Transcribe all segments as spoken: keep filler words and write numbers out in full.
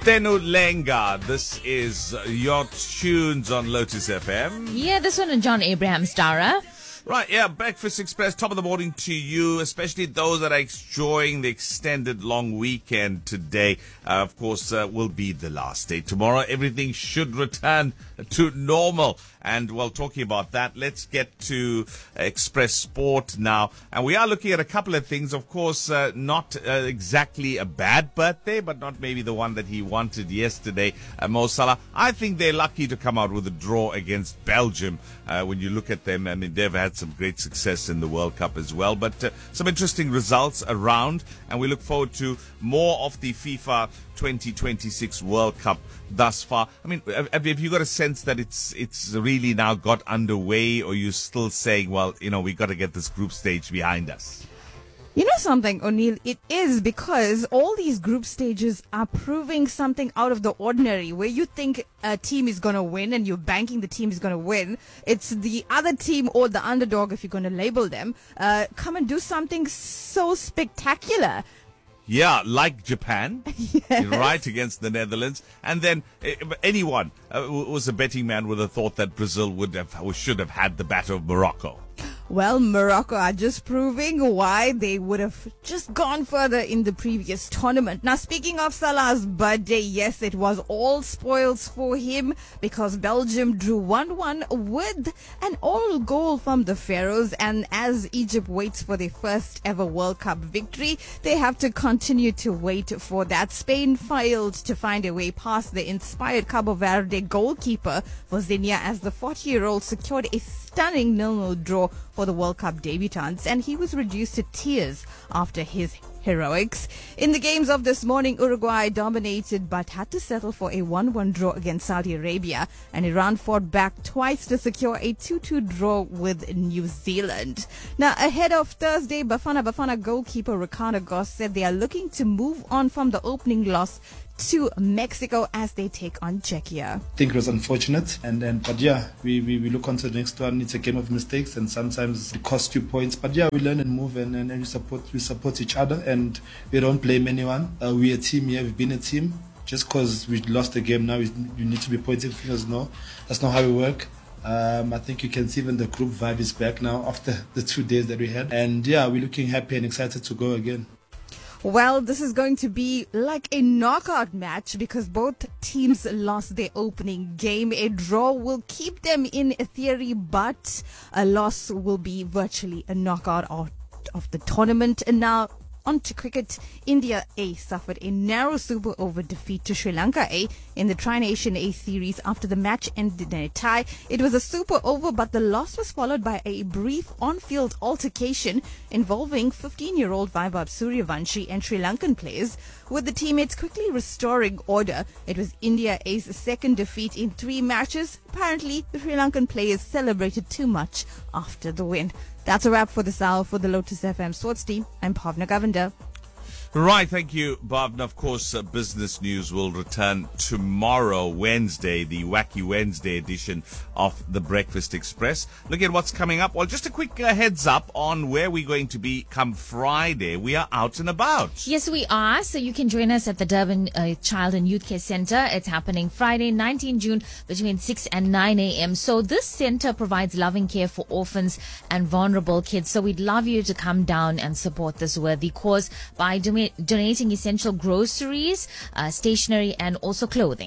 Tenu Lenga. This is your tunes on Lotus F M. Yeah, this one and John Abraham Stara. Right, yeah, Breakfast Express, top of the morning to you, especially those that are enjoying the extended long weekend today. Uh, of course, uh, will be the last day. Tomorrow, everything should return to normal. And while talking about that, let's get to Express Sport now. And we are looking at a couple of things. Of course, uh, not uh, exactly a bad birthday, but not maybe the one that he wanted yesterday. Uh, Mo Salah, I think they're lucky to come out with a draw against Belgium. Uh, when you look at them, I mean, they've had some great success in the World Cup as well. But uh, some interesting results around. And we look forward to more of the FIFA twenty twenty-six World Cup thus far. I mean, have you got a sense that it's it's really now got underway, or you still saying, well, you know, we got to get this group stage behind us? You know something, O'Neill? It is, because all these group stages are proving something out of the ordinary. Where you think a team is going to win and you're banking the team is going to win, it's the other team or the underdog, if you're going to label them, uh, come and do something so spectacular. Yeah, like Japan, Yes. right, against the Netherlands. And then uh, anyone uh, who was a betting man would have thought that Brazil would have, or should have had the batter of Morocco. Well, Morocco are just proving why they would have just gone further in the previous tournament. Now, speaking of Salah's birthday, yes, it was all spoils for him, because Belgium drew one one with an all goal from the Pharaohs. And as Egypt waits for their first ever World Cup victory, they have to continue to wait for that. Spain failed to find a way past the inspired Cabo Verde goalkeeper Vozinha, as the forty-year-old secured a stunning nil-nil draw for the World Cup debutants, and he was reduced to tears after his heroics. In the games of this morning, Uruguay dominated but had to settle for a one one draw against Saudi Arabia, and Iran fought back twice to secure a two two draw with New Zealand. Now, ahead of Thursday, Bafana Bafana goalkeeper Ricardo Goss said they are looking to move on from the opening loss to Mexico as they take on Czechia. I think it was unfortunate, and then but yeah, we, we, we look on to the next one. It's a game of mistakes, and sometimes it costs you points. But yeah, we learn and move, and, and, and we support we support each other, and we don't blame anyone. Uh, we're a team here. We've been a team. Just because we lost the game now, we, you need to be pointing fingers. No, that's not how we work. Um, I think you can see even the group vibe is back now after the two days that we had, and yeah, we're looking happy and excited to go again. Well, this is going to be like a knockout match, because both teams lost their opening game. A draw will keep them in theory, but a loss will be virtually a knockout out of the tournament. And now, on to cricket. India A suffered a narrow super over defeat to Sri Lanka A in the Tri-Nation A series after the match ended in a tie. It was a super over, but the loss was followed by a brief on-field altercation involving fifteen-year-old Vaibhav Suryavanshi and Sri Lankan players. With the teammates quickly restoring order, it was India A's second defeat in three matches. Apparently, the Sri Lankan players celebrated too much after the win. That's a wrap for this hour. For the Lotus F M Sports Team, I'm Bhavna Govender. Right, thank you, Bhavna. Of course, uh, business news will return tomorrow, Wednesday, the Wacky Wednesday edition of the Breakfast Express. Look at what's coming up. Well, just a quick uh, heads up on where we're going to be come Friday. We are out and about. Yes, we are. So you can join us at the Durban uh, Child and Youth Care Center. It's happening Friday, nineteenth June, between six and nine a.m. So this center provides loving care for orphans and vulnerable kids. So we'd love you to come down and support this worthy cause by doing donating essential groceries, uh, stationery, and also clothing.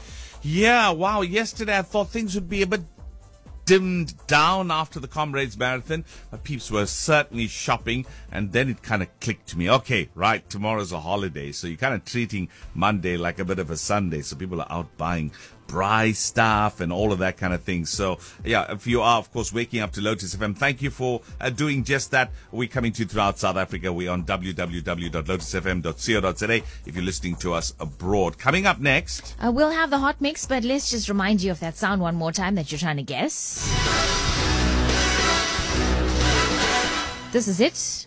Yeah, wow. Yesterday I thought things would be a bit dimmed down after the Comrades Marathon. My peeps were certainly shopping, and then it kind of clicked to me. Okay, right, tomorrow's a holiday, so you're kind of treating Monday like a bit of a Sunday. So people are out buying braai stuff and all of that kind of thing. So, yeah, if you are, of course, waking up to Lotus F M, thank you for uh, doing just that. We're coming to you throughout South Africa. We're on w w w dot lotus f m dot co dot za if you're listening to us abroad. Coming up next, Uh, we'll have the hot mix, but let's just remind you of that sound one more time that you're trying to guess. This is it.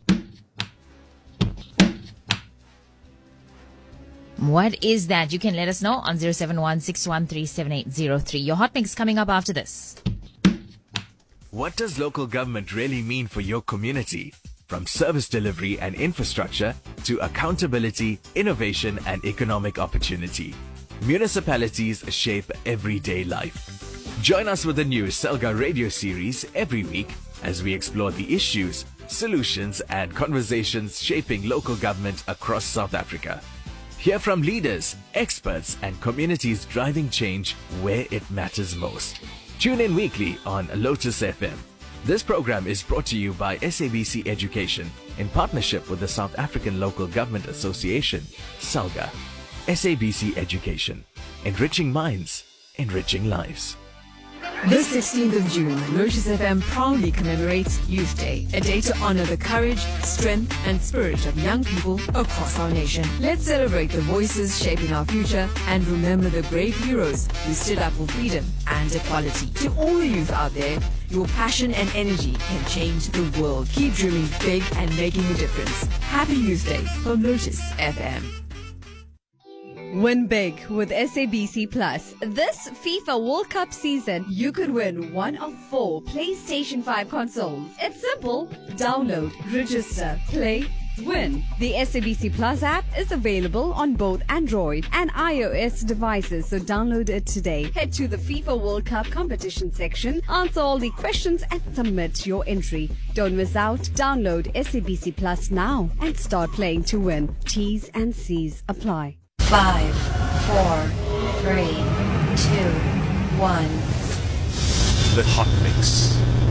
What is that? You can let us know on zero seven one, six one three, seven eight zero three. Your hot mix coming up after this. What does local government really mean for your community? from service delivery and infrastructure to accountability, innovation, and economic opportunity. Municipalities shape everyday life. Join us with the new Selga radio series every week as we explore the issues, solutions, and conversations shaping local government across South Africa. Hear from leaders, experts, and communities driving change where it matters most. Tune in weekly on Lotus F M. This program is brought to you by S A B C Education in partnership with the South African Local Government Association, SALGA. S A B C Education. Enriching minds, enriching lives. The sixteenth of June, Lotus F M proudly commemorates Youth Day, a day to honor the courage, strength, and spirit of young people across our nation. Let's celebrate the voices shaping our future and remember the brave heroes who stood up for freedom and equality. To all the youth out there, your passion and energy can change the world. Keep dreaming big and making a difference. Happy Youth Day from Lotus F M. Win big with S A B C Plus. This FIFA World Cup season, you could win one of four PlayStation five consoles. It's simple. Download, register, play, win. The S A B C Plus app is available on both Android and iOS devices, so download it today. Head to the FIFA World Cup competition section, answer all the questions and submit your entry. Don't miss out. Download S A B C Plus now and start playing to win. T's and C's apply. Five, four, three, two, one. The Hot Mix.